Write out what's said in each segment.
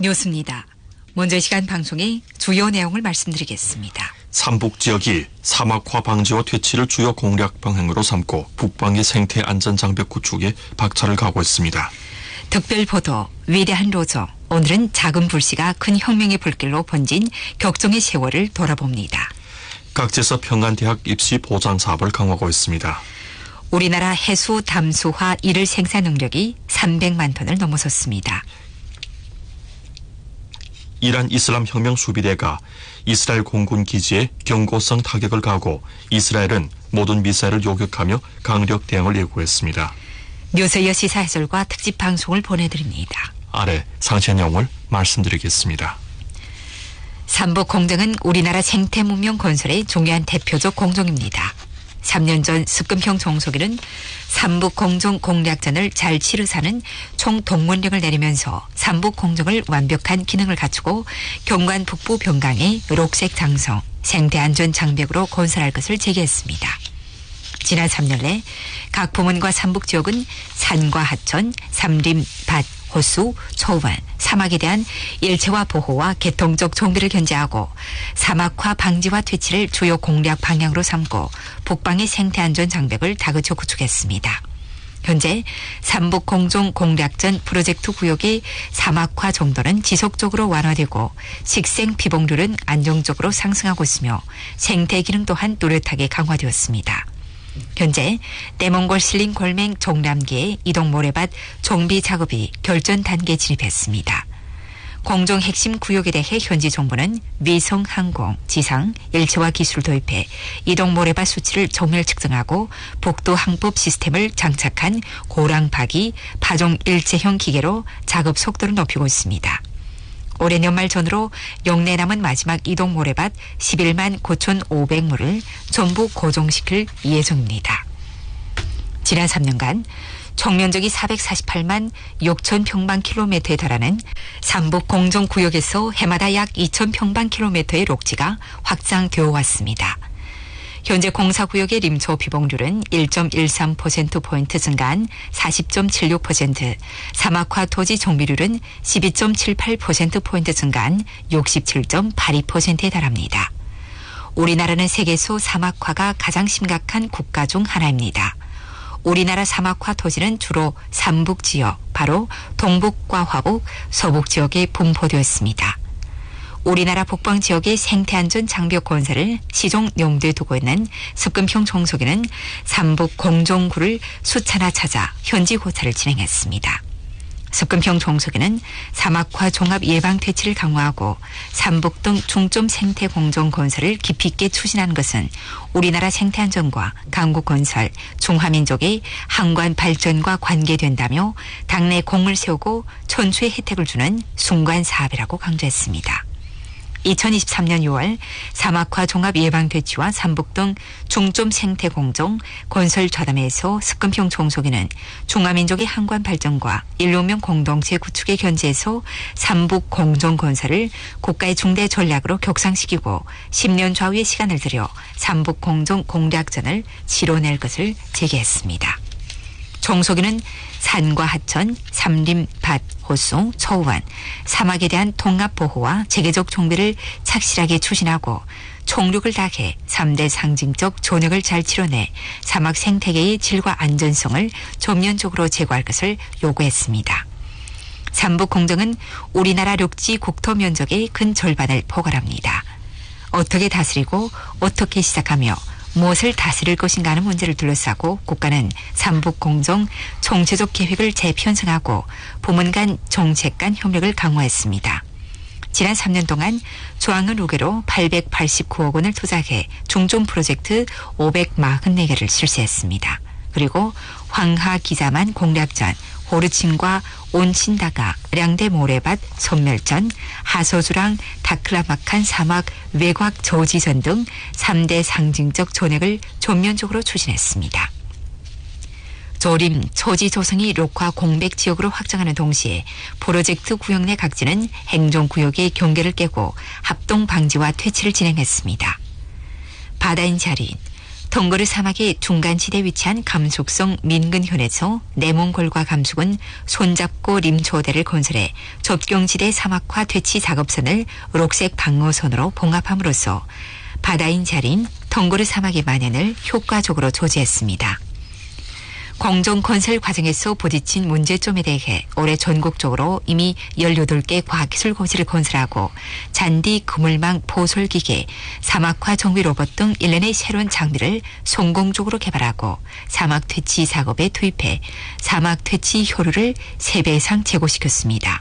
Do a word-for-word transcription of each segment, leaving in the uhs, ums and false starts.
뉴스입니다. 먼저 이 시간 방송의 주요 내용을 말씀드리겠습니다. 삼북 지역이 사막화 방지와 퇴치를 주요 공략 방향으로 삼고 북방의 생태 안전 장벽 구축에 박차를 가하고 있습니다. 특별보도 위대한 로저. 오늘은 작은 불씨가 큰 혁명의 불길로 번진 격정의 세월을 돌아봅니다. 각지에서 평안대학 입시 보장 사업을 강화하고 있습니다. 우리나라 해수 담수화 일일 생산 능력이 삼백만 톤을 넘어섰습니다. 이란 이슬람 혁명 수비대가 이스라엘 공군 기지에 경고성 타격을 가하고 이스라엘은 모든 미사일을 요격하며 강력 대응을 예고했습니다. 뉴스여 시사 해설과 특집 방송을 보내드립니다. 아래 상세한 내용을 말씀드리겠습니다. 삼북 공정은 우리나라 생태 문명 건설의 중요한 대표적 공정입니다. 삼 년 전 습금형 종속이는 삼북 공정 공략전을 잘 치르사는 총동원령을 내리면서 삼북 공정을 완벽한 기능을 갖추고 경관 북부 변강의 녹색 장성, 생태 안전 장벽으로 건설할 것을 제기했습니다. 지난 삼 년 내 각 부문과 삼북 지역은 산과 하천, 삼림, 밭, 호수, 초원, 사막에 대한 일체화 보호와 개통적 정비를 견제하고 사막화 방지와 퇴치를 주요 공략 방향으로 삼고 북방의 생태안전 장벽을 다그쳐 구축했습니다. 현재 삼북 공정 공략전 프로젝트 구역의 사막화 정도는 지속적으로 완화되고 식생 비봉률은 안정적으로 상승하고 있으며 생태 기능 또한 뚜렷하게 강화되었습니다. 현재 내몽골 실린 골맹 종람기의 이동 모래밭 정비 작업이 결전 단계에 진입했습니다. 공정 핵심 구역에 대해 현지 정부는 위성 항공, 지상, 일체화 기술을 도입해 이동 모래밭 수치를 정밀 측정하고 복도 항법 시스템을 장착한 고랑박이 파종 일체형 기계로 작업 속도를 높이고 있습니다. 올해 연말 전으로 영내 남은 마지막 이동 모래밭 십일만 구천오백 무를 전부 고정시킬 예정입니다. 지난 삼 년간 총면적이 사백사십팔만 육천 평방킬로미터에 달하는 삼북 공정구역에서 해마다 약 이천 평방킬로미터의 녹지가 확장되어 왔습니다. 현재 공사구역의 림초 비봉률은 일 점 일삼 퍼센트포인트 증가한 사십 점 칠육 퍼센트, 사막화 토지 정비률은 십이 점 칠팔 퍼센트포인트 증가한 육십칠 점 팔이 퍼센트에 달합니다. 우리나라는 세계에서 사막화가 가장 심각한 국가 중 하나입니다. 우리나라 사막화 토지는 주로 삼북 지역, 바로 동북과 화북, 서북 지역에 분포되었습니다. 우리나라 북방 지역의 생태안전 장벽 건설을 시종 용도에 두고 있는 습금형 종속에는 삼북 공정구를 수차나 찾아 현지 고찰을 진행했습니다. 습금형 종속에는 사막화 종합 예방 퇴치를 강화하고 삼북 등 중점 생태 공정 건설을 깊이 있게 추진하는 것은 우리나라 생태안전과 강국 건설, 중화민족의 항관 발전과 관계된다며 당내 공을 세우고 천추의 혜택을 주는 순간 사업이라고 강조했습니다. 이천이십삼 년 유월 사막화 종합 예방 퇴치와 삼북 등 중점 생태 공정 건설 좌담회에서 습금형 종속에는 중화민족의 항관 발전과 인류명 공동체 구축의 견제에서 삼북 공정 건설을 국가의 중대 전략으로 격상시키고 십 년 좌우의 시간을 들여 삼북 공정 공략전을 치러낼 것을 제기했습니다. 종속에는 산과 하천, 삼림, 밭, 호수, 초원, 사막에 대한 통합 보호와 체계적 정비를 착실하게 추진하고 총력을 다해 삼 대 상징적 존역을 잘 치러내 사막 생태계의 질과 안전성을 전면적으로 제고할 것을 요구했습니다. 삼북 공정은 우리나라陸地 국토 면적의 근 절반을 포괄합니다. 어떻게 다스리고 어떻게 시작하며 무엇을 다스릴 것인가 하는 문제를 둘러싸고 국가는 삼북 공정 총체적 계획을 재편성하고 부문 간 정책 간 협력을 강화했습니다. 지난 삼 년 동안 조항은 우계로 팔백팔십구억 원을 투자해 중점 프로젝트 오백사십사 개를 실시했습니다. 그리고 황하 기자만 공략전, 호르친과 온친다가 량대 모래밭 선멸전, 하서주랑 다클라마칸 사막 외곽 저지전 등 삼 대 상징적 전획을 전면적으로 추진했습니다. 조림, 초지 조성이 록화 공백 지역으로 확장하는 동시에 프로젝트 구역 내 각지는 행정구역의 경계를 깨고 합동 방지와 퇴치를 진행했습니다. 바다인 자리인 동거르 사막의 중간지대에 위치한 감숙성 민근현에서 내몽골과 감숙은 손잡고 림초대를 건설해 접경지대 사막화 퇴치 작업선을 록색 방어선으로 봉합함으로써 바다인 자리인 동거르 사막의 만연을 효과적으로 조제했습니다. 공정 건설 과정에서 부딪힌 문제점에 대해 올해 전국적으로 이미 열여덟 개 과학기술고지를 건설하고 잔디, 그물망, 포솔기계, 사막화 정비 로봇 등 일련의 새로운 장비를 성공적으로 개발하고 사막 퇴치 작업에 투입해 사막 퇴치 효율을 세 배 이상 제고시켰습니다.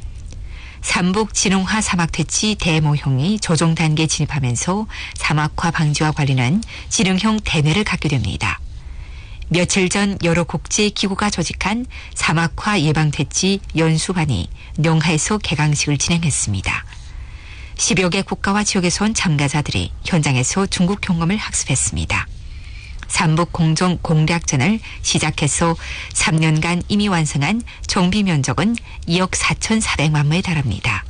삼북 진흥화 사막 퇴치 대모형이 조종 단계에 진입하면서 사막화 방지와 관련한 진흥형 대회를 갖게 됩니다. 며칠 전 여러 국제기구가 조직한 사막화 예방퇴치 연수반이 농하에서 개강식을 진행했습니다. 십여 개 국가와 지역에서 온 참가자들이 현장에서 중국 경험을 학습했습니다. 삼북 공정 공략전을 시작해서 삼 년간 이미 완성한 정비 면적은 이억 사천사백만 무에 달합니다.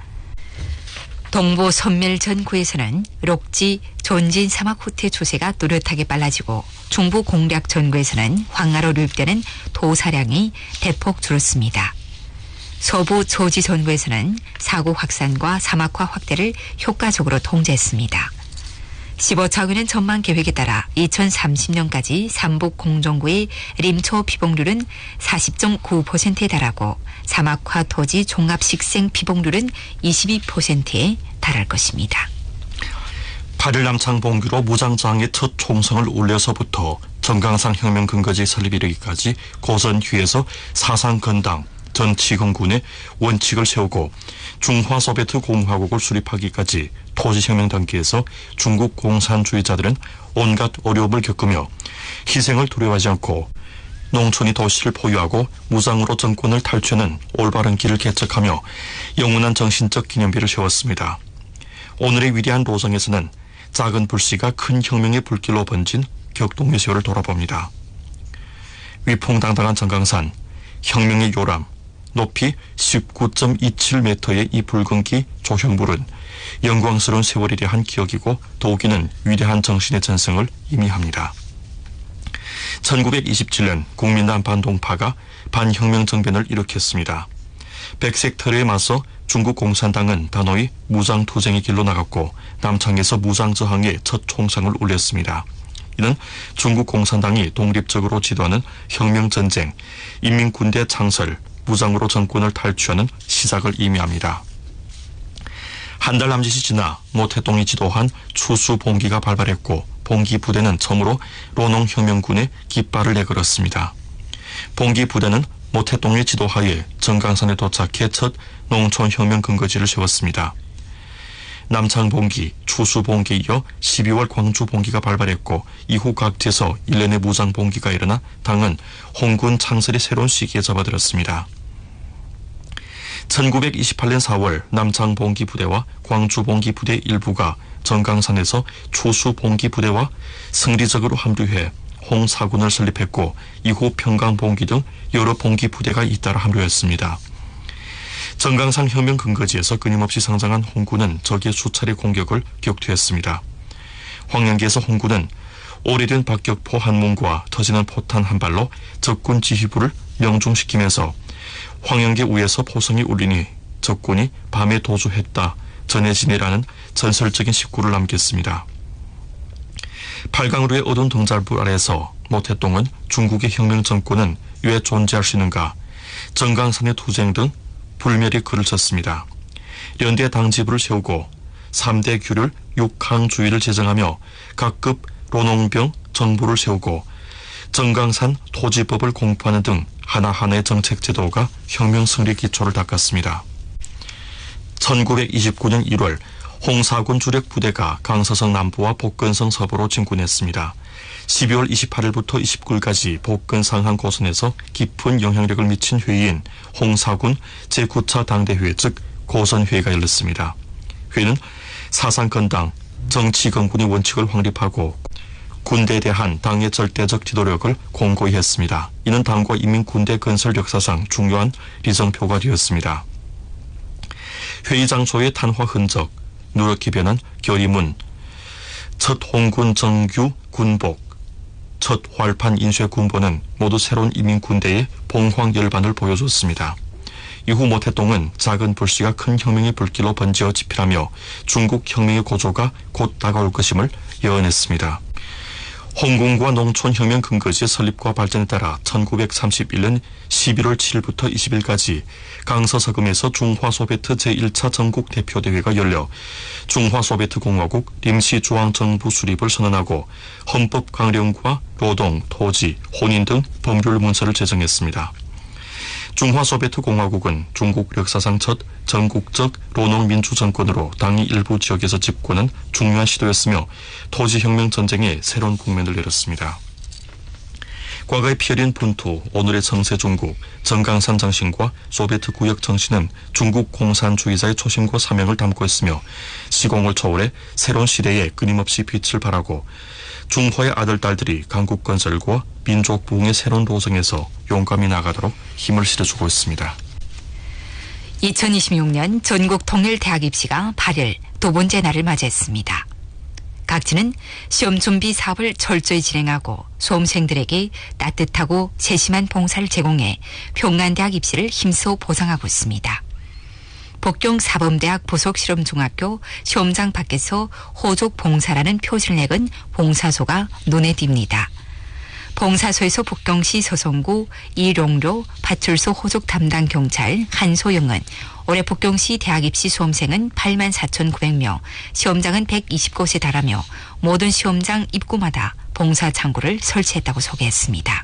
동부 선멸전구에서는 록지, 존진 사막 후퇴 추세가 뚜렷하게 빨라지고 중부 공략 전구에서는 황하로 유입되는 도사량이 대폭 줄었습니다. 서부 조지 전구에서는 사고 확산과 사막화 확대를 효과적으로 통제했습니다. 십오 차원의 전망 계획에 따라 이천삼십 년까지 삼북 공정구의 림초 피복률은 사십 점 구 퍼센트에 달하고 사막화 토지 종합 식생 피복률은 이십이 퍼센트에 달할 것입니다. 팔 일 남창 봉기로 무장장의 첫 총성을 올려서부터 정강상 혁명 근거지 설립 이르기까지 고선휘에서 사상 건당 전 치건군의 원칙을 세우고 중화소비에트 공화국을 수립하기까지 토지혁명 단계에서 중국 공산주의자들은 온갖 어려움을 겪으며 희생을 두려워하지 않고 농촌이 도시를 포유하고 무장으로 정권을 탈취하는 올바른 길을 개척하며 영원한 정신적 기념비를 세웠습니다. 오늘의 위대한 로성에서는 작은 불씨가 큰 혁명의 불길로 번진 격동의 세월을 돌아봅니다. 위풍당당한 정강산, 혁명의 요람, 높이 십구 점 이칠 미터의 이 붉은기 조형물은 영광스러운 세월이라 한 기억이고 더욱이는 위대한 정신의 전승을 의미합니다. 천구백이십칠 년 국민당 반동파가 반혁명 정변을 일으켰습니다. 백색 테러에 맞서 중국 공산당은 단호히 무장투쟁의 길로 나갔고 남창에서 무장저항의 첫 총성을 올렸습니다. 이는 중국 공산당이 독립적으로 지도하는 혁명전쟁, 인민군대 창설, 무장으로 정권을 탈취하는 시작을 의미합니다. 한 달 남짓이 지나 모태동이 지도한 추수 봉기가 발발했고 봉기 부대는 처음으로 로농혁명군의 깃발을 내걸었습니다. 봉기 부대는 모태동의 지도하에 정강산에 도착해 첫 농촌혁명 근거지를 세웠습니다. 남창 봉기, 추수 봉기에 이어 십이월 광주 봉기가 발발했고 이후 각지에서 일련의 무장 봉기가 일어나 당은 홍군 창설의 새로운 시기에 접어들었습니다. 천구백이십팔 년 사월 남창 봉기 부대와 광주 봉기 부대 일부가 정강산에서 추수 봉기 부대와 승리적으로 합류해 홍사군을 설립했고 이후 평강 봉기 등 여러 봉기 부대가 잇따라 합류했습니다. 정강산 혁명 근거지에서 끊임없이 성장한 홍군은 적의 수차례 공격을 격퇴했습니다. 황량기에서 홍군은 오래된 박격포 한 몽과 터지는 포탄 한 발로 적군 지휘부를 명중시키면서 황영계 우에서 포성이 울리니 적군이 밤에 도주했다 전해지니라는 전설적인 식구를 남겼습니다. 팔강루의 어두운 등잔불 아래에서 모태동은 중국의 혁명 정권은 왜 존재할 수 있는가, 정강산의 투쟁 등 불멸의 글을 썼습니다. 연대 당지부를 세우고 삼 대 규를 육항주의를 제정하며 각급 로농병 정부를 세우고 정강산 토지법을 공포하는 등 하나하나의 정책 제도가 혁명 승리 기초를 닦았습니다. 천구백이십구 년 일월 홍사군 주력 부대가 강서성 남부와 복근성 서부로 진군했습니다. 십이월 이십팔일부터 이십구일까지 복근 상한 고선에서 깊은 영향력을 미친 회의인 홍사군 제구 차 당대회 즉 고선회의가 열렸습니다. 회의는 사상건당, 정치건군의 원칙을 확립하고 군대에 대한 당의 절대적 지도력을 공고히 했습니다. 이는 당과 인민군대 건설 역사상 중요한 리정표가 되었습니다. 회의 장소의 탄화 흔적, 누렇게 변한 결의문, 첫 홍군 정규 군복, 첫 활판 인쇄 군보는 모두 새로운 이민군대의 봉황 열반을 보여줬습니다. 이후 모태동은 작은 불씨가 큰 혁명의 불길로 번지어 지필하며 중국 혁명의 고조가 곧 다가올 것임을 예언했습니다. 홍콩과 농촌혁명 근거지의 설립과 발전에 따라 천구백삼십일 년 십일월 칠일부터 이십일까지 강서서금에서 중화소베트 제일 차 전국 대표대회가 열려 중화소베트공화국臨時중앙정부 수립을 선언하고 헌법 강령과 노동, 토지, 혼인 등 법률 문서를 제정했습니다. 중화소베트공화국은 중국 역사상 첫 전국적 로농민주정권으로 당이 일부 지역에서 집권한 중요한 시도였으며 토지혁명 전쟁에 새로운 국면을 열었습니다. 과거의 피어린 분투, 오늘의 정세 중국, 정강산 정신과 소베트 구역 정신은 중국 공산주의자의 초심과 사명을 담고 있으며 시공을 초월해 새로운 시대에 끊임없이 빛을 발하고 중화의 아들, 딸들이 강국 건설과 민족 부흥의 새로운 도정에서 용감히 나가도록 힘을 실어주고 있습니다. 이천이십육 년 전국 통일 대학 입시가 팔 일 두 번째 날을 맞이했습니다. 각지는 시험 준비 사업을 철저히 진행하고 수험생들에게 따뜻하고 세심한 봉사를 제공해 평안대학 입시를 힘써 보상하고 있습니다. 복경 사범대학 부속실험중학교 시험장 밖에서 호족 봉사라는 표시를 내건 봉사소가 눈에 띕니다. 봉사소에서 복경시 서성구 이룡료 파출소 호족 담당 경찰 한소영은 올해 복경시 대학 입시 수험생은 팔만 사천구백 명, 시험장은 백이십 곳에 달하며 모든 시험장 입구마다 봉사 창구를 설치했다고 소개했습니다.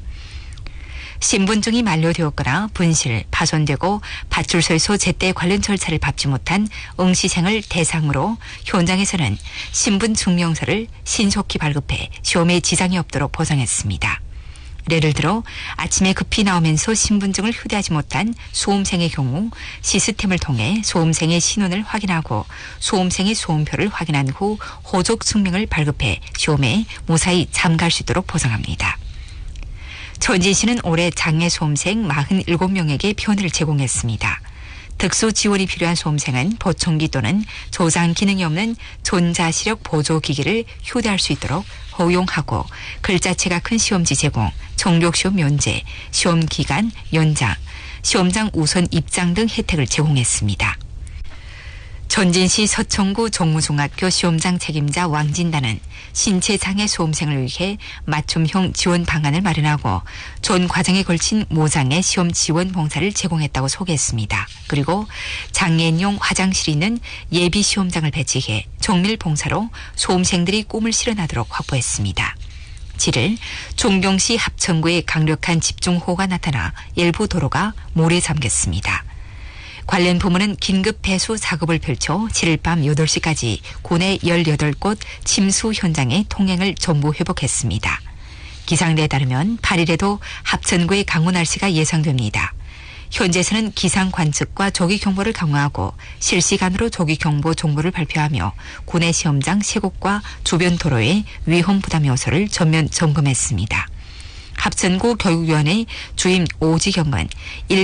신분증이 만료되었거나 분실, 파손되고 파출소에서 제때 관련 절차를 밟지 못한 응시생을 대상으로 현장에서는 신분증명서를 신속히 발급해 시험에 지장이 없도록 보상했습니다. 예를 들어 아침에 급히 나오면서 신분증을 휴대하지 못한 수험생의 경우 시스템을 통해 수험생의 신원을 확인하고 수험생의 수험표를 확인한 후 호족 증명을 발급해 시험에 무사히 참가할 수 있도록 보상합니다. 천진시는 올해 장애 수험생 사십칠 명에게 편의를 제공했습니다. 특수 지원이 필요한 수험생은 보청기 또는 조장 기능이 없는 전자시력 보조기기를 휴대할 수 있도록 허용하고 글자체가 큰 시험지 제공, 정력시험 면제, 시험기간 연장, 시험장 우선 입장 등 혜택을 제공했습니다. 전진시 서천구 종무중학교 시험장 책임자 왕진단은 신체장애 수험생을 위해 맞춤형 지원 방안을 마련하고 전 과정에 걸친 모장애 시험 지원 봉사를 제공했다고 소개했습니다. 그리고 장애인용 화장실이 있는 예비 시험장을 배치해 정밀 봉사로 수험생들이 꿈을 실현하도록 확보했습니다. 칠 일 종경시 합천구에 강력한 집중호우가 나타나 일부 도로가 물에 잠겼습니다. 관련 부문은 긴급 배수 작업을 펼쳐 칠 일 밤 여덟 시까지 구내 열여덟 곳 침수 현장의 통행을 전부 회복했습니다. 기상대에 따르면 팔 일에도 합천구의 강우 날씨가 예상됩니다. 현재에서는 기상 관측과 조기 경보를 강화하고 실시간으로 조기 경보 정보를 발표하며 구내 시험장 세 곳과 주변 도로의 위험 부담 요소를 전면 점검했습니다. 합천구 교육위원회 주임 오지경은